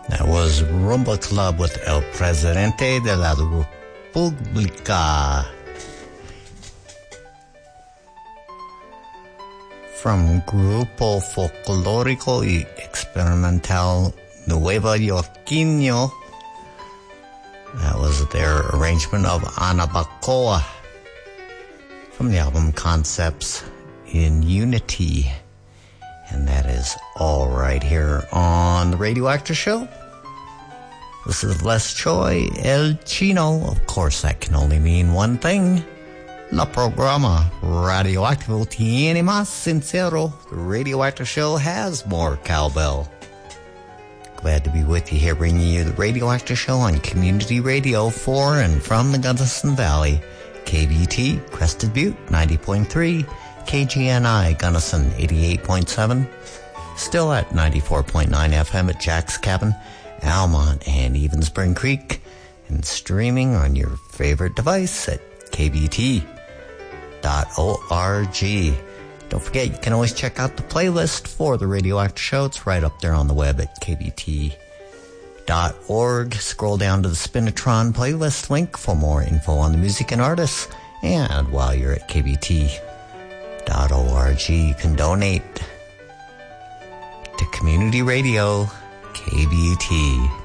That was Rumba Club with El Presidente de la República. From Grupo Folclórico y Experimental Nueva Yorquino. That was their arrangement of Anabacoa from the album Concepts in Unity. And that is all right here on the Radioactive Show. This is Les Choi, El Chino. Of course, that can only mean one thing. La programa radioactivo tiene más sincero. The Radioactive Show has more cowbell. Glad to be with you here, bringing you the Radioactive Show on Community Radio for and from the Gunnison Valley. KBT, Crested Butte, 90.3. KGNI, Gunnison, 88.7. Still at 94.9 FM at Jack's Cabin, Almont, and Even Spring Creek. And streaming on your favorite device at KBT.org. Don't forget, you can always check out the playlist for the Radioactive Show. It's right up there on the web at KBT.org. Scroll down to the Spinatron playlist link for more info on the music and artists. And while you're at KBT.org, you can donate to Community Radio, KBT.